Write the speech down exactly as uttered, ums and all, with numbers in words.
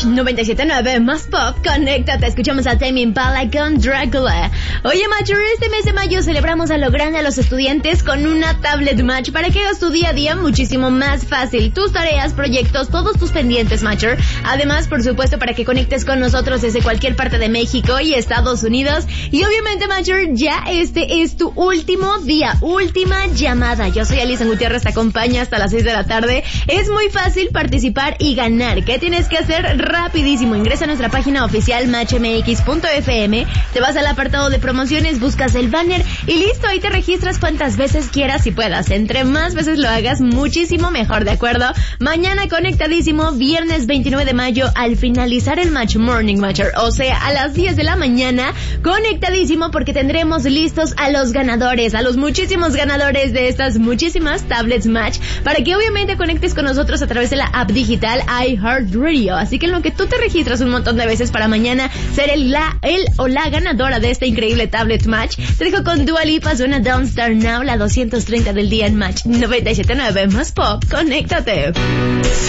noventa y siete punto nueve más pop, conéctate, escuchamos a Tame Impala con Dracula. Oye, Matcher, este mes de mayo celebramos a lo grande a los estudiantes con una tablet Match para que hagas tu día a día muchísimo más fácil. Tus tareas, proyectos, todos tus pendientes, Matcher. Además, por supuesto, para que conectes con nosotros desde cualquier parte de México y Estados Unidos. Y obviamente, Matcher, ya este es tu último día, última llamada. Yo soy Alison Gutiérrez, te acompaña hasta las seis de la tarde. Es muy fácil participar y ganar. ¿Qué tienes que hacer? Rapidísimo. Ingresa a nuestra página oficial match m x punto f m, te vas al apartado de promociones, buscas el banner y listo, ahí te registras cuantas veces quieras y puedas. Entre más veces lo hagas, muchísimo mejor, ¿de acuerdo? Mañana conectadísimo, viernes veintinueve de mayo, al finalizar el Match Morning Matcher, o sea, a las diez de la mañana, conectadísimo porque tendremos listos a los ganadores, a los muchísimos ganadores de estas muchísimas tablets Match, para que obviamente conectes con nosotros a través de la app digital iHeartRadio. Así que en lo que tú te registras un montón de veces para mañana ser el, la, el o la ganadora de esta increíble tablet Match, te dejo con Dua Lipa, suena Don't Start Now, la doscientos treinta del día en Match noventa y siete punto nueve más pop. Conéctate.